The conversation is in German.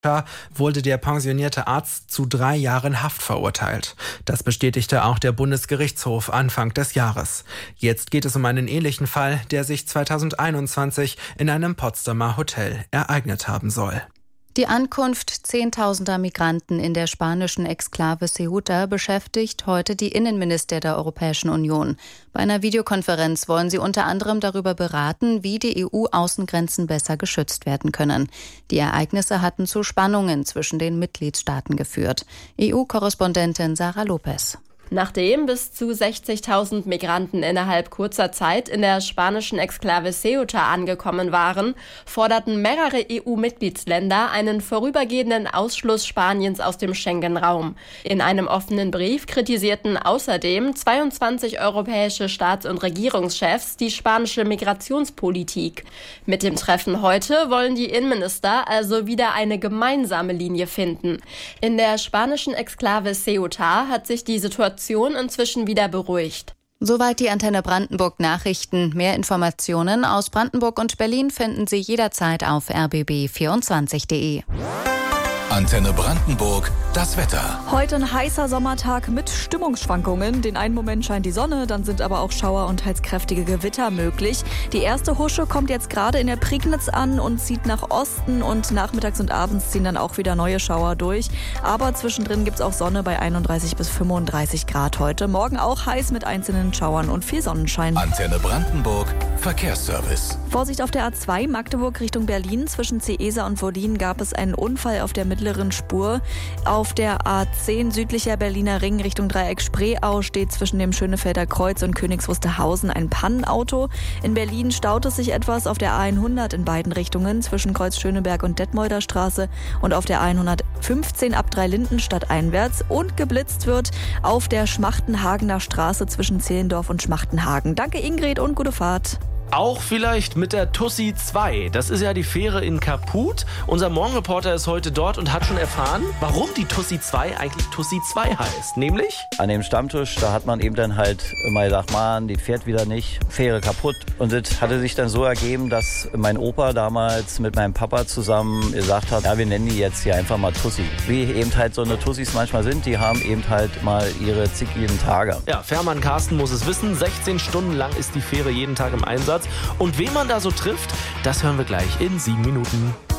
wurde der pensionierte Arzt zu 3 Jahren Haft verurteilt. Das bestätigte auch der Bundesgerichtshof Anfang des Jahres. Jetzt geht es um einen ähnlichen Fall, der sich 2021 in einem Potsdamer Hotel ereignet haben soll. Die Ankunft zehntausender Migranten in der spanischen Exklave Ceuta beschäftigt heute die Innenminister der Europäischen Union. Bei einer Videokonferenz wollen sie unter anderem darüber beraten, wie die EU-Außengrenzen besser geschützt werden können. Die Ereignisse hatten zu Spannungen zwischen den Mitgliedstaaten geführt. EU-Korrespondentin Sarah Lopez. Nachdem bis zu 60.000 Migranten innerhalb kurzer Zeit in der spanischen Exklave Ceuta angekommen waren, forderten mehrere EU-Mitgliedsländer einen vorübergehenden Ausschluss Spaniens aus dem Schengen-Raum. In einem offenen Brief kritisierten außerdem 22 europäische Staats- und Regierungschefs die spanische Migrationspolitik. Mit dem Treffen heute wollen die Innenminister also wieder eine gemeinsame Linie finden. In der spanischen Exklave Ceuta hat sich die Situation inzwischen wieder beruhigt. Soweit die Antenne Brandenburg Nachrichten. Mehr Informationen aus Brandenburg und Berlin finden Sie jederzeit auf rbb24.de. Antenne Brandenburg, das Wetter. Heute ein heißer Sommertag mit Stimmungsschwankungen. Den einen Moment scheint die Sonne, dann sind aber auch Schauer und teils kräftige Gewitter möglich. Die erste Husche kommt jetzt gerade in der Prignitz an und zieht nach Osten und nachmittags und abends ziehen dann auch wieder neue Schauer durch. Aber zwischendrin gibt's auch Sonne bei 31 bis 35 Grad heute. Morgen auch heiß mit einzelnen Schauern und viel Sonnenschein. Antenne Brandenburg, Verkehrsservice. Vorsicht auf der A2 Magdeburg Richtung Berlin. Zwischen Ceesa und Wollin gab es einen Unfall auf der mittleren Spur. Auf der A10 südlicher Berliner Ring Richtung Dreieck Spreeau steht zwischen dem Schönefelder Kreuz und Königs Wusterhausen ein Pannenauto. In Berlin staut es sich etwas auf der A100 in beiden Richtungen zwischen Kreuz Schöneberg und Detmolder Straße und auf der A115 ab Dreilindenstadt einwärts und geblitzt wird auf der Schmachtenhagener Straße zwischen Zehlendorf und Schmachtenhagen. Danke Ingrid und gute Fahrt. Auch vielleicht mit der Tussi 2. Das ist ja die Fähre in Kaput. Unser Morgenreporter ist heute dort und hat schon erfahren, warum die Tussi 2 eigentlich Tussi 2 heißt. Nämlich? An dem Stammtisch, da hat man eben dann halt immer gedacht, man, die fährt wieder nicht, Fähre kaputt. Und das hatte sich dann so ergeben, dass mein Opa damals mit meinem Papa zusammen gesagt hat, ja, wir nennen die jetzt hier einfach mal Tussi. Wie eben halt so eine Tussis manchmal sind, die haben eben halt mal ihre zickigen Tage. Ja, Fährmann Carsten muss es wissen, 16 Stunden lang ist die Fähre jeden Tag im Einsatz. Und wen man da so trifft, das hören wir gleich in 7 Minuten.